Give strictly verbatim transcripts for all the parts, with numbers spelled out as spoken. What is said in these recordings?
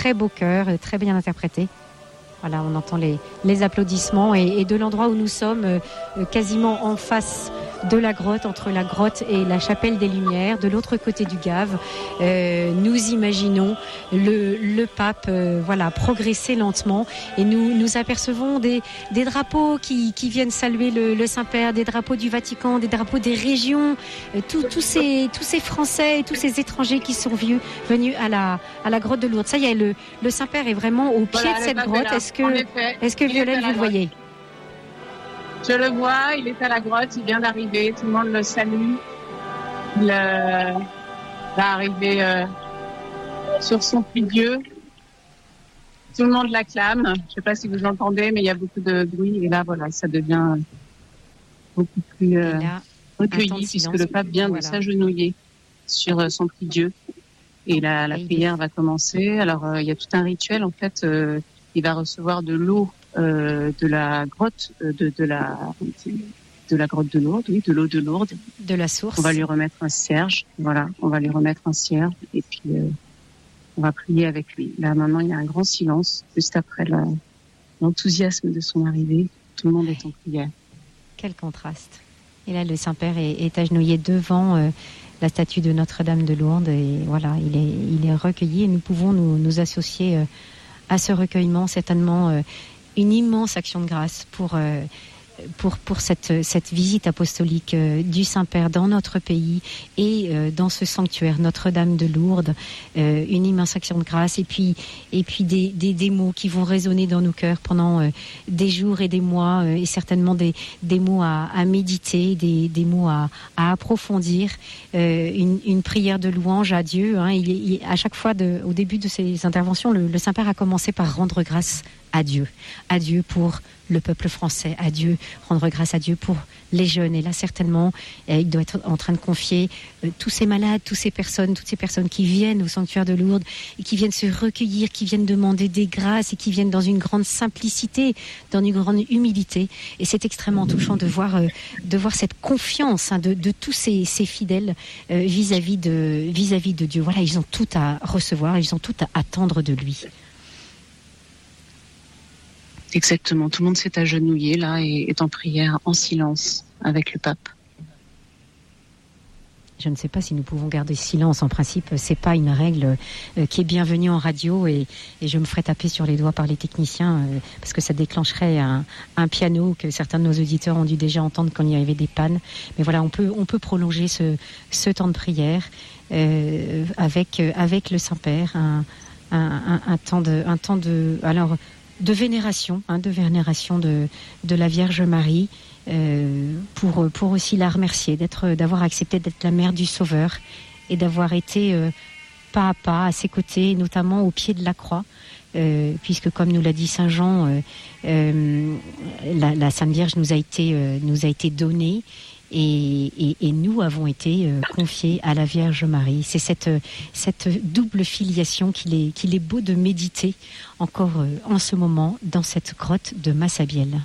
très beau chœur, très bien interprété. Voilà, on entend les, les applaudissements et, et de l'endroit où nous sommes, euh, quasiment en face de la grotte, entre la grotte et la chapelle des Lumières, de l'autre côté du Gave, euh, nous imaginons le, le pape euh, voilà, progresser lentement et nous, nous apercevons des, des drapeaux qui, qui viennent saluer le, le Saint-Père, des drapeaux du Vatican, des drapeaux des régions, euh, tout, tous, ces, tous ces Français et tous ces étrangers qui sont venus, venus à, la, à la grotte de Lourdes. Ça y est, le, le Saint-Père est vraiment au pied voilà, de cette grotte. Est-ce que, est-ce que Violaine, vous le voyez ? Je le vois, il est à la grotte, il vient d'arriver, tout le monde le salue. Il euh, va arriver euh, sur son prie-dieu. Tout le monde l'acclame. Je ne sais pas si vous entendez, mais il y a beaucoup de bruit. Et là, voilà, ça devient beaucoup plus euh, là, recueilli puisque le pape vient voilà. de s'agenouiller sur euh, son prie-dieu. Et la, la et prière va commencer. Alors, euh, il y a tout un rituel. En fait, euh, il va recevoir de l'eau Euh, de la grotte euh, de, de la de la grotte de Lourdes, oui, de l'eau de Lourdes, de la source. On va lui remettre un cierge, voilà, on va lui remettre un cierge et puis euh, on va prier avec lui. Là maintenant, il y a un grand silence juste après la, l'enthousiasme de son arrivée. Tout le monde est en prière. Quel contraste. Et là, le Saint-Père est, est agenouillé devant euh, la statue de Notre-Dame de Lourdes et voilà, il est il est recueilli et nous pouvons nous nous associer euh, à ce recueillement certainement. Euh, Une immense action de grâce pour, euh, pour, pour cette, cette visite apostolique euh, du Saint-Père dans notre pays et euh, dans ce sanctuaire Notre-Dame de Lourdes. Euh, une immense action de grâce et puis, et puis des, des, des mots qui vont résonner dans nos cœurs pendant euh, des jours et des mois euh, et certainement des, des mots à, à méditer, des, des mots à, à approfondir. Euh, une, une prière de louange à Dieu. Hein. Il, il, à chaque fois, de, au début de ces interventions, le, le Saint-Père a commencé par rendre grâce à Dieu, à Dieu pour le peuple français, à Dieu, rendre grâce à Dieu pour les jeunes. Et là, certainement, euh, il doit être en train de confier euh, tous ces malades, toutes ces personnes, toutes ces personnes qui viennent au sanctuaire de Lourdes et qui viennent se recueillir, qui viennent demander des grâces et qui viennent dans une grande simplicité, dans une grande humilité. Et c'est extrêmement touchant de voir, euh, de voir cette confiance hein, de, de tous ces, ces fidèles euh, vis-à-vis de, vis-à-vis de Dieu. Voilà, ils ont tout à recevoir, ils ont tout à attendre de lui. Exactement, tout le monde s'est agenouillé là et est en prière, en silence, avec le pape. Je ne sais pas si nous pouvons garder silence. En principe, c'est pas une règle euh, qui est bienvenue en radio et, et je me ferai taper sur les doigts par les techniciens euh, parce que ça déclencherait un, un piano que certains de nos auditeurs ont dû déjà entendre quand il y avait des pannes. Mais voilà, on peut, on peut prolonger ce, ce temps de prière euh, avec, euh, avec le Saint-Père, un, un, un, un temps de, un temps de, alors. de vénération, hein, de vénération de, de la Vierge Marie, euh, pour, pour aussi la remercier d'être, d'avoir accepté d'être la mère du Sauveur et d'avoir été euh, pas à pas à ses côtés, notamment au pied de la croix, euh, puisque comme nous l'a dit Saint Jean, euh, euh, la, la Sainte Vierge nous a été, euh, nous a été donnée. Et, et, et nous avons été euh, confiés à la Vierge Marie. C'est cette, cette double filiation qu'il est, qu'il est beau de méditer encore euh, en ce moment dans cette grotte de Massabielle.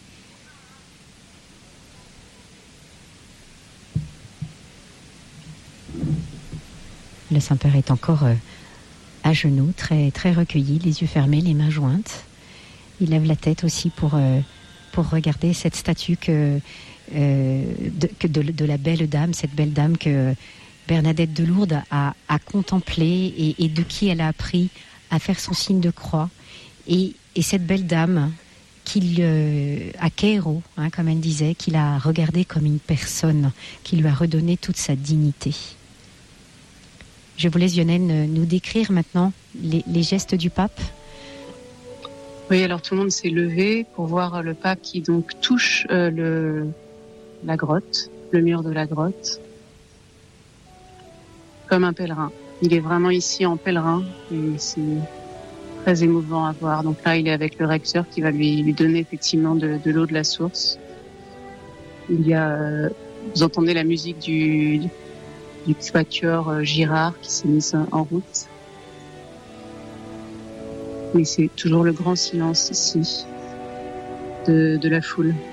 Le Saint-Père est encore euh, à genoux, très, très recueilli, les yeux fermés, les mains jointes. Il lève la tête aussi pour, euh, pour regarder cette statue que... Euh, de, de, de la belle dame, cette belle dame que Bernadette de Lourdes a, a contemplée et, et de qui elle a appris à faire son signe de croix. Et, et cette belle dame qu'il euh, à Cairo, hein, comme elle disait, qu'il a regardée comme une personne, qui lui a redonné toute sa dignité. Je vous laisse, Violaine, nous décrire maintenant les, les gestes du pape. Oui, alors tout le monde s'est levé pour voir le pape qui donc touche euh, le la grotte, le mur de la grotte, comme un pèlerin. Il est vraiment ici en pèlerin et c'est très émouvant à voir. Donc là, il est avec le recteur qui va lui, lui donner effectivement de, de l'eau de la source. Il y a, euh, vous entendez la musique du, du quatuor euh, Girard qui s'est mis en route. Mais c'est toujours le grand silence ici de, de la foule.